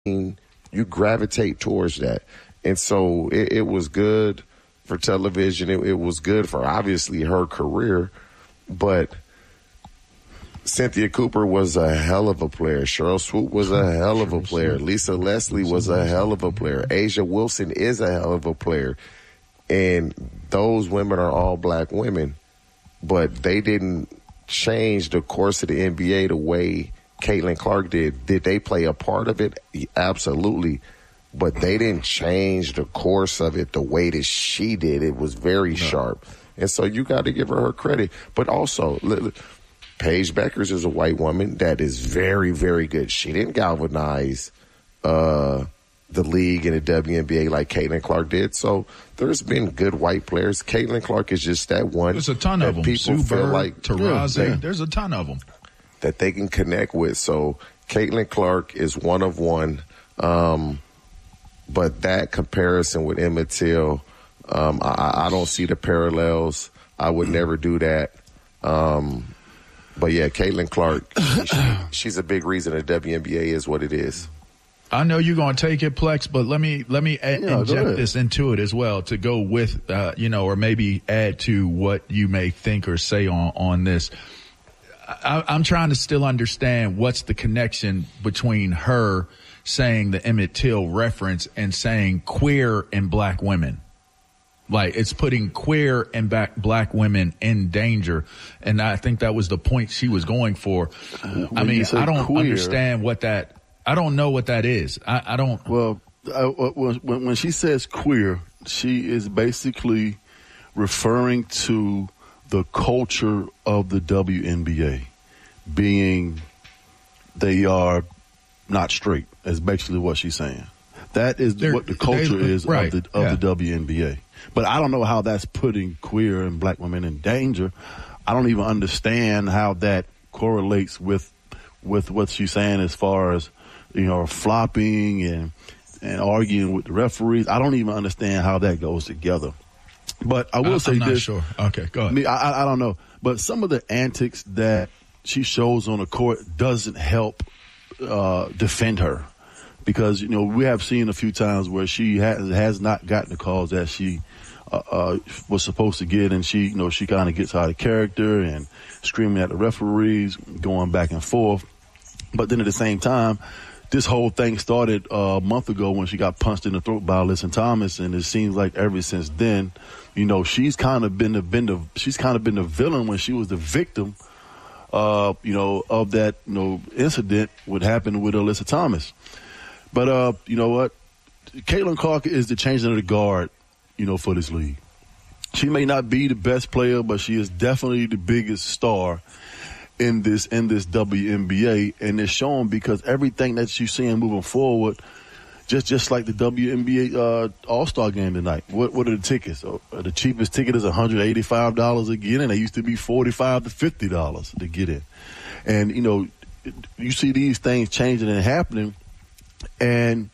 you gravitate towards that. And so it was good for television. It was good for, obviously, her career. But Cynthia Cooper was a hell of a player. Cheryl Swoop was a hell of a player. Lisa Leslie was a hell of a player. Asia Wilson is a hell of a player. And those women are all black women. But they didn't change the course of the NBA the way Caitlin Clark did. Did they play a part of it? Absolutely. But they didn't change the course of it the way that she did. It was very sharp. And so you got to give her credit. But also, Paige Beckers is a white woman that is very, very good. She didn't galvanize the league and the WNBA like Caitlin Clark did. So there's been good white players. Caitlin Clark is just that one. There's a ton of them. People Sue feel Bird, like Taurasi. There's a ton of them that they can connect with. So Caitlin Clark is one of one. But that comparison with Emmett Till, I don't see the parallels. I would never do that. But yeah, Caitlin Clark, she's a big reason the WNBA is what it is. I know you're going to take it, Plex, but let me inject this into it as well to go with, or maybe add to what you may think or say on this. I'm trying to still understand what's the connection between her saying the Emmett Till reference and saying queer and black women. Like, it's putting queer and black women in danger. And I think that was the point she was going for. I mean, I don't understand what that, I don't know what that is. I don't. Well, when she says queer, she is basically referring to the culture of the WNBA being they are not straight. Is basically what she's saying. That is what the culture is of the WNBA. But I don't know how that's putting queer and black women in danger. I don't even understand how that correlates with what she's saying as far as, flopping and arguing with the referees. I don't even understand how that goes together. But I will say I'm this. not sure. Okay, go ahead. I don't know. But some of the antics that she shows on the court doesn't help defend her. Because, we have seen a few times where she has not gotten the calls that she was supposed to get, and she kind of gets out of character and screaming at the referees, going back and forth. But then at the same time, this whole thing started a month ago when she got punched in the throat by Alyssa Thomas, and it seems like ever since then, she's kind of been the villain when she was the victim, of that incident what happened with Alyssa Thomas. But, you know what? Caitlin Clark is the changing of the guard, for this league. She may not be the best player, but she is definitely the biggest star in this WNBA. And it's shown because everything that you're seeing moving forward, just like the WNBA All-Star game tonight. What are the tickets? The cheapest ticket is $185 to get in. They used to be $45 to $50 to get in. And, you see these things changing and happening. And,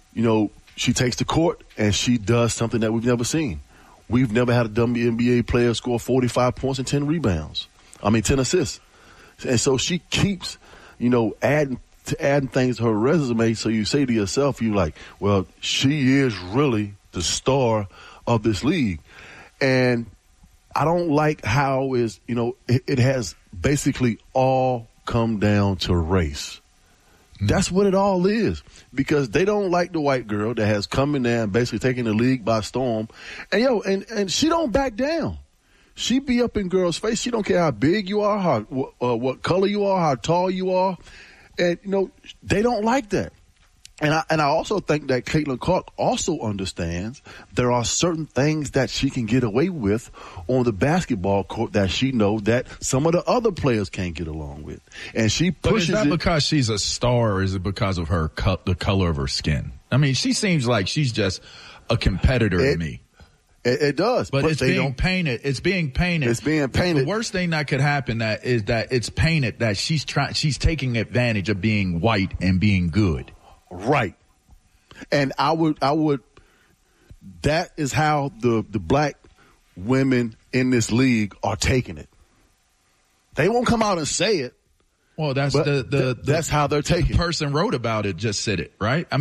she takes the court and she does something that we've never seen. We've never had a WNBA player score 45 points and 10 assists. And so she keeps, adding things to her resume. So you say to yourself, you're like, well, she is really the star of this league. And I don't like how it has basically all come down to race. That's what it all is, because they don't like the white girl that has come in there and basically taken the league by storm. And and she don't back down. She be up in girls' face. She don't care how big you are, what color you are, how tall you are. And, they don't like that. And I also think that Caitlin Clark also understands there are certain things that she can get away with on the basketball court that she knows that some of the other players can't get along with. And she pushes it. But is that because she's a star, or is it because of the color of her skin? I mean, she seems like she's just a competitor to me. It does. But it's being painted. It's being painted. It's being painted. The worst thing that could happen is that it's painted that she's taking advantage of being white and being good. Right. And I would that is how the black women in this league are taking it. They won't come out and say it, Well, that's that's how they're taken. The person wrote about it just said it, right? I